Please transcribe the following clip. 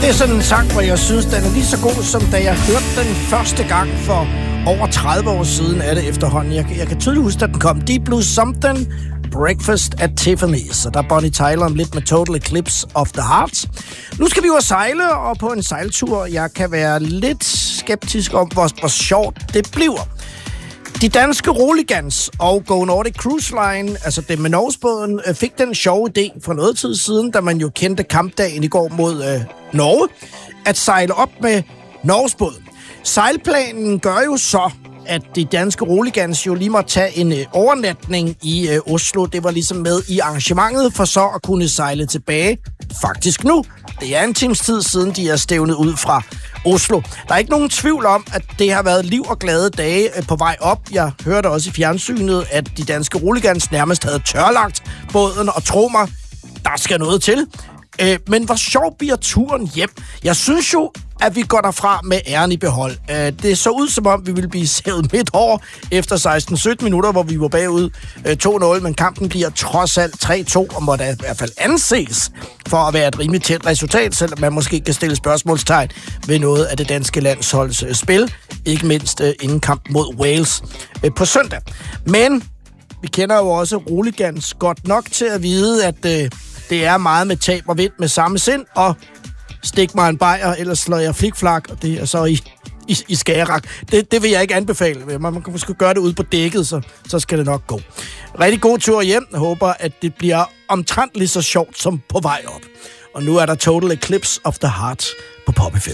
Det er sådan en sang, hvor jeg synes, den er lige så god, som da jeg hørte den første gang for over 30 år siden af det efterhånden. Jeg kan tydeligt huske, at den kom. Deep Blue Something, Breakfast at Tiffany's. Og der er Bonnie Tyler om lidt med Total Eclipse of the Heart. Nu skal vi jo sejle, og på en sejltur. Jeg kan være lidt skeptisk om, hvor sjovt det bliver. De danske Roligans og Go Nordic Cruise Line, altså det med Norgesbåden, fik den sjove idé for noget tid siden, da man jo kendte kampdagen i går mod Norge, at sejle op med Norgesbåden. Sejlplanen gør jo så, at de danske Roligans jo lige må tage en overnatning i Oslo. Det var ligesom med i arrangementet for så at kunne sejle tilbage faktisk nu. Det er en times tid siden, de er stævnet ud fra Oslo. Der er ikke nogen tvivl om, at det har været liv og glade dage på vej op. Jeg hørte også i fjernsynet, at de danske Roligans nærmest havde tørlagt båden, og tro mig, der skal noget til. Men hvor sjov bliver turen hjem? Jeg synes jo, at vi går derfra med æren i behold. Det så ud, som om vi ville blive sævet midt over efter 16-17 minutter, hvor vi var bagud 2-0, men kampen bliver trods alt 3-2, og må da i hvert fald anses for at være et rimelig tæt resultat, selvom man måske kan stille spørgsmålstegn ved noget af det danske landsholds spil, ikke mindst inden kampen mod Wales på søndag. Men vi kender jo også Roligans godt nok til at vide, at det er meget med tab og vind med samme sind, og stik mig en bajer, ellers slår jeg flikflak, og det er så i Skagerrak. Det vil jeg ikke anbefale. Man kan måske gøre det ude på dækket, så skal det nok gå. Rigtig god tur hjem. Jeg håber, at det bliver omtrent lige så sjovt som på vej op. Og nu er der Total Eclipse of the Heart på Pop FM.